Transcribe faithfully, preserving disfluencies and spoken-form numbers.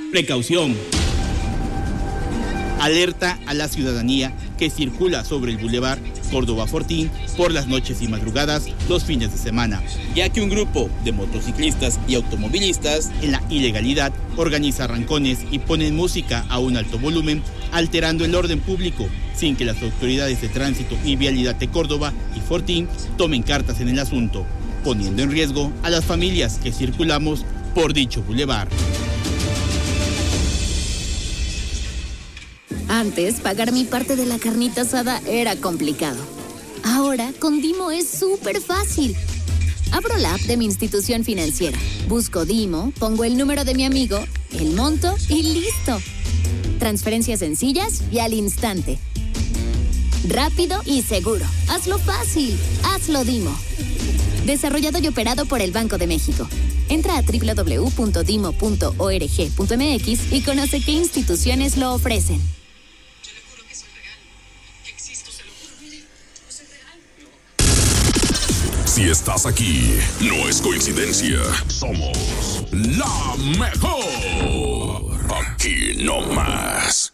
Precaución. Alerta a la ciudadanía que circula sobre el bulevar Córdoba Fortín por las noches y madrugadas los fines de semana, ya que un grupo de motociclistas y automovilistas en la ilegalidad organiza arrancones y ponen música a un alto volumen, alterando el orden público, sin que las autoridades de tránsito y vialidad de Córdoba y Fortín tomen cartas en el asunto, poniendo en riesgo a las familias que circulamos por dicho bulevar. Antes, pagar mi parte de la carnita asada era complicado. Ahora, con Dimo es súper fácil. Abro la app de mi institución financiera, busco Dimo, pongo el número de mi amigo, el monto y listo. Transferencias sencillas y al instante. Rápido y seguro. Hazlo fácil. Hazlo Dimo. Desarrollado y operado por el Banco de México. Entra a doble u doble u doble u punto dimo punto org punto m x y conoce qué instituciones lo ofrecen. Si estás aquí, no es coincidencia. Somos la mejor. Aquí no más.